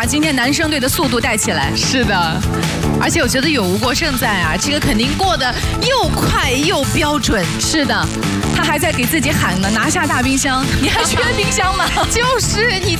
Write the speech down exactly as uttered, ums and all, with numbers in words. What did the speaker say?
把今天男生队的速度带起来。 是的，而且我觉得有吴国胜在啊，这个肯定过得又快又标准。 是的，他还在给自己喊呢，拿下大冰箱，你还缺冰箱吗？ 就是你